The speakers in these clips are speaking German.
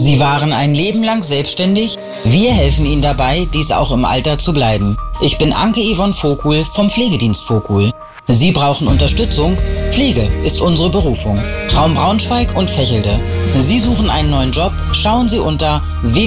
Sie waren ein Leben lang selbstständig? Wir helfen Ihnen dabei, dies auch im Alter zu bleiben. Ich bin Anke Yvonne Vogel vom Pflegedienst Vogel. Sie brauchen Unterstützung? Pflege ist unsere Berufung. Raum Braunschweig und Vechelde. Sie suchen einen neuen Job? Schauen Sie unter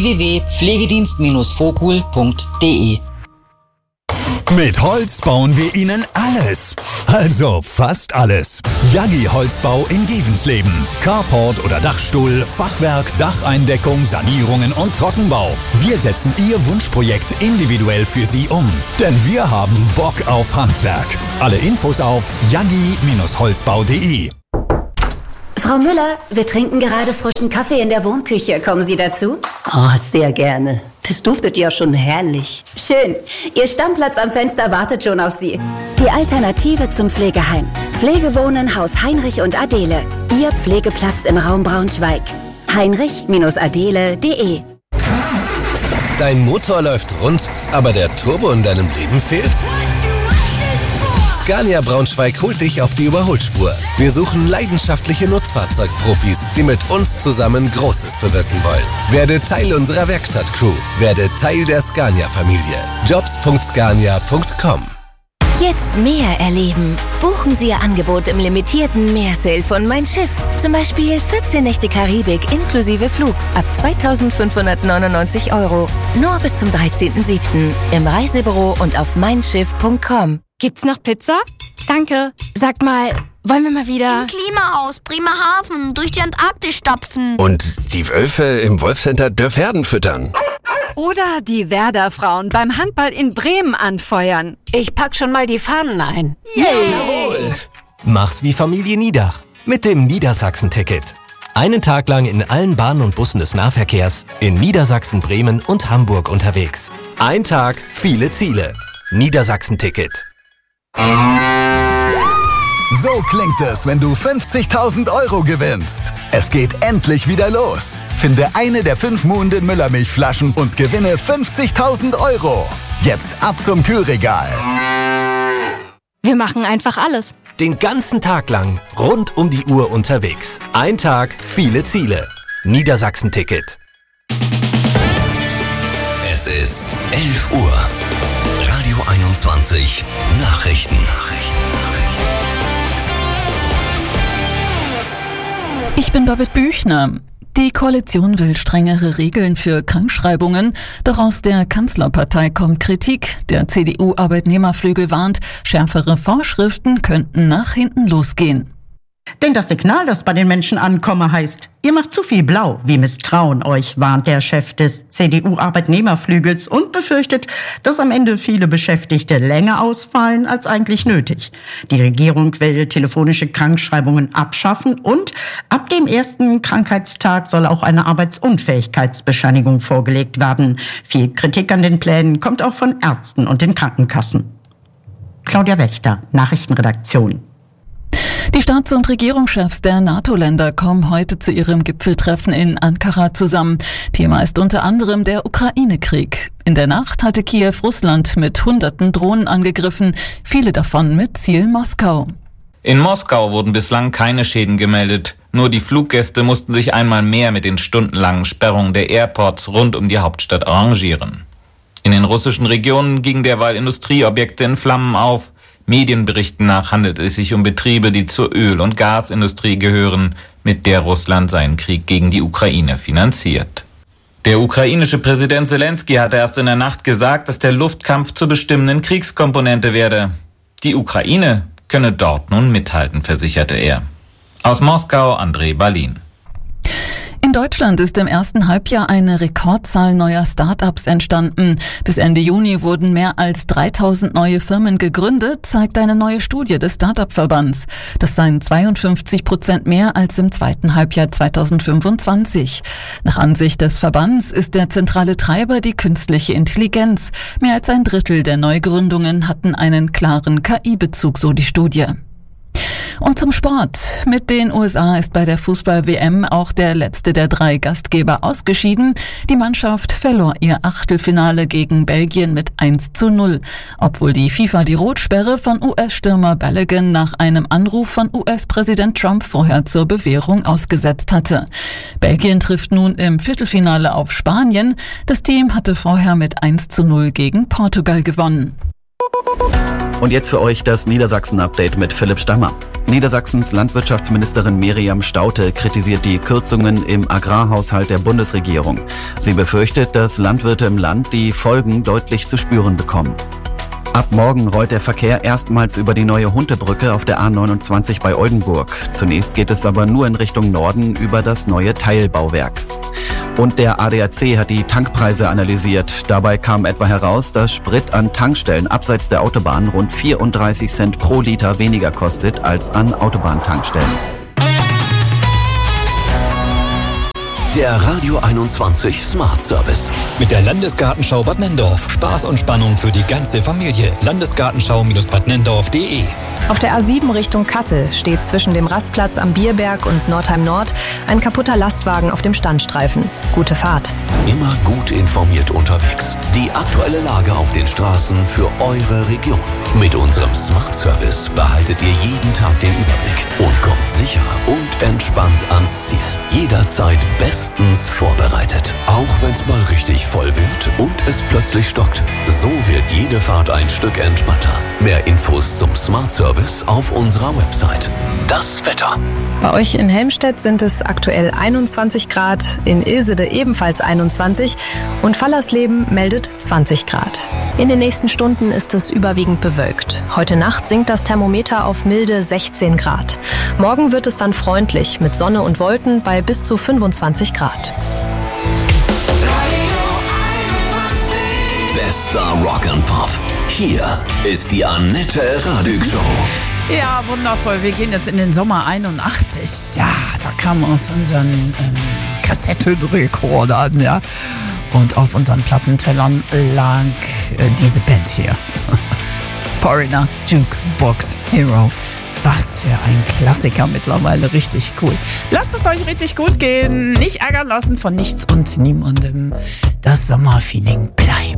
www.pflegedienst-vogel.de. Mit Holz bauen wir Ihnen alles. Also fast alles. Jaggi Holzbau in Gevensleben. Carport oder Dachstuhl, Fachwerk, Dacheindeckung, Sanierungen und Trockenbau. Wir setzen Ihr Wunschprojekt individuell für Sie um. Denn wir haben Bock auf Handwerk. Alle Infos auf jaggi-holzbau.de. Frau Müller, wir trinken gerade frischen Kaffee in der Wohnküche. Kommen Sie dazu? Oh, sehr gerne. Das duftet ja schon herrlich. Schön. Ihr Stammplatz am Fenster wartet schon auf Sie. Die Alternative zum Pflegeheim. Pflegewohnen Haus Heinrich und Adele. Ihr Pflegeplatz im Raum Braunschweig. heinrich-adele.de. Dein Motor läuft rund, aber der Turbo in deinem Leben fehlt? Scania Braunschweig holt dich auf die Überholspur. Wir suchen leidenschaftliche Nutzfahrzeugprofis, die mit uns zusammen Großes bewirken wollen. Werde Teil unserer Werkstattcrew. Werde Teil der Scania-Familie. jobs.scania.com. Jetzt mehr erleben. Buchen Sie Ihr Angebot im limitierten Meersale von Mein Schiff. Zum Beispiel 14 Nächte Karibik inklusive Flug ab 2.599 €. Nur bis zum 13.07. im Reisebüro und auf meinschiff.com. Gibt's noch Pizza? Danke. Sagt mal, wollen wir mal wieder... Im Klimahaus, Bremerhaven, durch die Antarktis stapfen. Und die Wölfe im Wolfcenter Dörfherden füttern. Oder die Werder-Frauen beim Handball in Bremen anfeuern. Ich pack schon mal die Fahnen ein. Jawohl! Mach's wie Familie Niedach mit dem Niedersachsen-Ticket. Einen Tag lang in allen Bahnen und Bussen des Nahverkehrs in Niedersachsen, Bremen und Hamburg unterwegs. Ein Tag, viele Ziele. Niedersachsen-Ticket. So klingt es, wenn du 50.000 € gewinnst. Es geht endlich wieder los. Finde eine der 5 Muhnden Müllermilchflaschen und gewinne 50.000 €. Jetzt ab zum Kühlregal. Wir machen einfach alles. Den ganzen Tag lang, rund um die Uhr unterwegs. Ein Tag, viele Ziele. Niedersachsen-Ticket. Es ist 11 Uhr. Radio 21 Nachrichten. Ich bin Babette Büchner. Die Koalition will strengere Regeln für Krankschreibungen, doch aus der Kanzlerpartei kommt Kritik. Der CDU-Arbeitnehmerflügel warnt, schärfere Vorschriften könnten nach hinten losgehen. Denn das Signal, das bei den Menschen ankomme, heißt, ihr macht zu viel blau. Wir misstrauen euch, warnt der Chef des CDU-Arbeitnehmerflügels und befürchtet, dass am Ende viele Beschäftigte länger ausfallen als eigentlich nötig. Die Regierung will telefonische Krankschreibungen abschaffen und ab dem ersten Krankheitstag soll auch eine Arbeitsunfähigkeitsbescheinigung vorgelegt werden. Viel Kritik an den Plänen kommt auch von Ärzten und den Krankenkassen. Claudia Wächter, Nachrichtenredaktion. Die Staats- und Regierungschefs der NATO-Länder kommen heute zu ihrem Gipfeltreffen in Ankara zusammen. Thema ist unter anderem der Ukraine-Krieg. In der Nacht hatte Kiew Russland mit Hunderten Drohnen angegriffen, viele davon mit Ziel Moskau. In Moskau wurden bislang keine Schäden gemeldet. Nur die Fluggäste mussten sich einmal mehr mit den stundenlangen Sperrungen der Airports rund um die Hauptstadt arrangieren. In den russischen Regionen gingen derweil Industrieobjekte in Flammen auf. Medienberichten nach handelt es sich um Betriebe, die zur Öl- und Gasindustrie gehören, mit der Russland seinen Krieg gegen die Ukraine finanziert. Der ukrainische Präsident Zelensky hatte erst in der Nacht gesagt, dass der Luftkampf zur bestimmenden Kriegskomponente werde. Die Ukraine könne dort nun mithalten, versicherte er. Aus Moskau, André Balin. In Deutschland ist im ersten Halbjahr eine Rekordzahl neuer Start-ups entstanden. Bis Ende Juni wurden mehr als 3.000 neue Firmen gegründet, zeigt eine neue Studie des Start-up-Verbands. Das seien 52% mehr als im zweiten Halbjahr 2025. Nach Ansicht des Verbands ist der zentrale Treiber die künstliche Intelligenz. Mehr als ein Drittel der Neugründungen hatten einen klaren KI-Bezug, so die Studie. Und zum Sport. Mit den USA ist bei der Fußball-WM auch der letzte der 3 Gastgeber ausgeschieden. Die Mannschaft verlor ihr Achtelfinale gegen Belgien mit 1:0. Obwohl die FIFA die Rotsperre von US-Stürmer Balogun nach einem Anruf von US-Präsident Trump vorher zur Bewährung ausgesetzt hatte. Belgien trifft nun im Viertelfinale auf Spanien. Das Team hatte vorher mit 1:0 gegen Portugal gewonnen. Und jetzt für euch das Niedersachsen-Update mit Philipp Stammer. Niedersachsens Landwirtschaftsministerin Miriam Staudte kritisiert die Kürzungen im Agrarhaushalt der Bundesregierung. Sie befürchtet, dass Landwirte im Land die Folgen deutlich zu spüren bekommen. Ab morgen rollt der Verkehr erstmals über die neue Huntebrücke auf der A29 bei Oldenburg. Zunächst geht es aber nur in Richtung Norden über das neue Teilbauwerk. Und der ADAC hat die Tankpreise analysiert. Dabei kam etwa heraus, dass Sprit an Tankstellen abseits der Autobahn rund 34 Cent pro Liter weniger kostet als an Autobahntankstellen. Der Radio 21 Smart Service. Mit der Landesgartenschau Bad Nenndorf. Spaß und Spannung für die ganze Familie. Landesgartenschau-badnendorf.de. Auf der A7 Richtung Kassel steht zwischen dem Rastplatz am Bierberg und Nordheim Nord ein kaputter Lastwagen auf dem Standstreifen. Gute Fahrt. Immer gut informiert unterwegs. Die aktuelle Lage auf den Straßen für eure Region. Mit unserem Smart Service behaltet ihr jeden Tag den Überblick und kommt sicher und entspannt ans Ziel. Jederzeit bestens vorbereitet. Auch wenn es mal richtig voll wird und es plötzlich stockt. So wird jede Fahrt ein Stück entspannter. Mehr Infos zum Smart Service auf unserer Website. Das Wetter. Bei euch in Helmstedt sind es aktuell 21 Grad, in Ilsede ebenfalls 21 und Fallersleben meldet 20 Grad. In den nächsten Stunden ist es überwiegend bewölkt. Heute Nacht sinkt das Thermometer auf milde 16 Grad. Morgen wird es dann freundlich mit Sonne und Wolken bei bis zu 25 Grad. Bester Rock and Pop. Hier ist die Annette Radig Show. Ja, wundervoll. Wir gehen jetzt in den Sommer 81. Ja, da kam aus unseren Kassettenrekordern, ja. Und auf unseren Plattentellern lag diese Band hier. Foreigner Jukebox Hero. Was für ein Klassiker mittlerweile. Richtig cool. Lasst es euch richtig gut gehen. Nicht ärgern lassen von nichts und niemandem. Das Sommerfeeling bleibt.